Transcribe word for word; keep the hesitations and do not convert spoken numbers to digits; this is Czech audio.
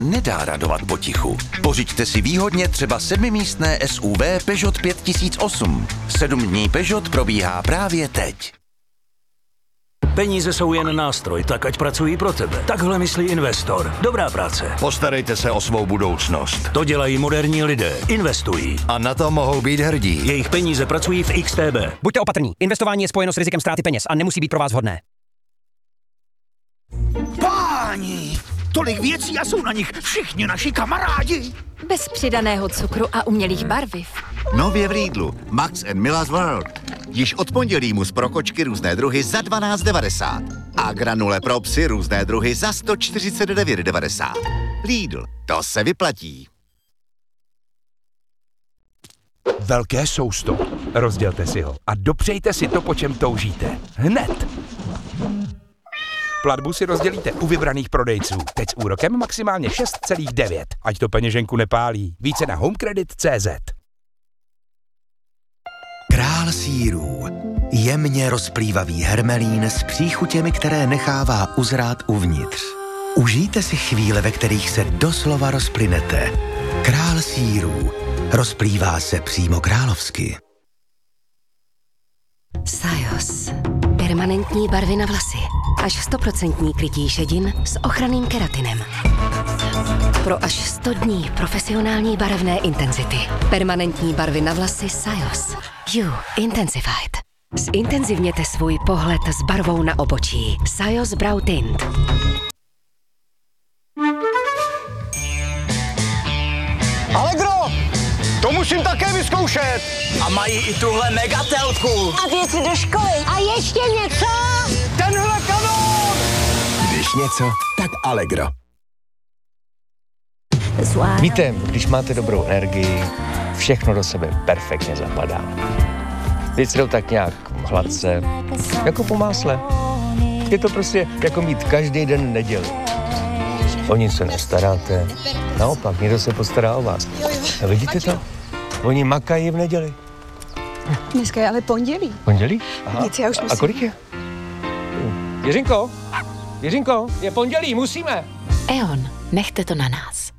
nedá radovat potichu. Pořiďte si výhodně třeba sedmimístné S U V Peugeot pět tisíc osm. Sedm dní Peugeot probíhá právě teď. Peníze jsou jen nástroj, tak ať pracují pro tebe. Takhle myslí investor. Dobrá práce. Postarejte se o svou budoucnost. To dělají moderní lidé. Investují. A na to mohou být hrdí. Jejich peníze pracují v X T B. Buďte opatrní. Investování je spojeno s rizikem ztráty peněz a nemusí být pro vás vhodné. Páni, tolik věcí a jsou na nich všichni naši kamarádi. Bez přidaného cukru a umělých barviv. Nově v Lidlu. Max and Miller's World. Již od pondělí mus pro kočky různé druhy za dvanáct devadesát. A granule pro psy různé druhy za sto čtyřicet devět devadesát. Lidl, to se vyplatí. Velké sousto. Rozdělte si ho a dopřejte si to, po čem toužíte. Hned. Platbu si rozdělíte u vybraných prodejců. Teď s úrokem maximálně šest celá devět. Ať to peněženku nepálí. Více na homecredit tečka cé zet. Král sýrů. Jemně rozplývavý hermelín s příchutěmi, které nechává uzrát uvnitř. Užijte si chvíle, ve kterých se doslova rozplynete. Král sýrů. Rozplývá se přímo královsky. Sajos. Permanentní barvy na vlasy. Až sto procent krytí šedin s ochranným keratinem. Pro až sto dní profesionální barevné intenzity. Permanentní barvy na vlasy Sajos. You Intensified. Zintenzivněte svůj pohled s barvou na obočí. Sajos Brow Tint. Allegro! To musím také vyzkoušet! A mají i tuhle megatelku! A věci do školy! A ještě něco! Tenhle kanón! Když něco, tak Allegro. Víte, když máte dobrou energii, všechno do sebe perfektně zapadá. Věci jdou tak nějak hladce, jako po másle. Je to prostě jako mít každý den neděli. O nic se nestaráte, naopak, někdo se postará o vás. A vidíte to? Oni makají v neděli. Dneska je ale pondělí. Pondělí? Aha. Nic, já už musím. A kolik je? Jiřinko, Jiřinko, je pondělí, musíme. E O N, nechte to na nás.